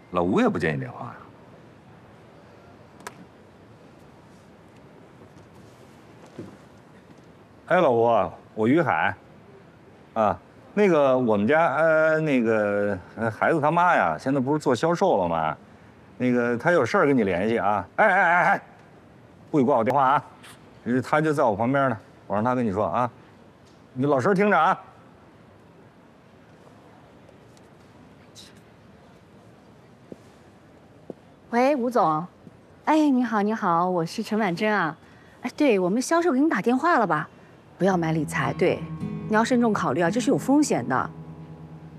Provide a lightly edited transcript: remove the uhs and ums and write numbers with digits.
老吴也不接你电话呀？哎，老吴，我于海，啊，那个我们家孩子他妈呀，现在不是做销售了吗？那个他有事儿跟你联系啊。哎，不许挂我电话啊！他就在我旁边呢，我让他跟你说啊，你老实听着啊。 喂，吴总，哎，你好，你好，我是陈婉珍啊。哎，对我们销售给你打电话了吧？不要买理财，对，你要慎重考虑啊，这是有风险的。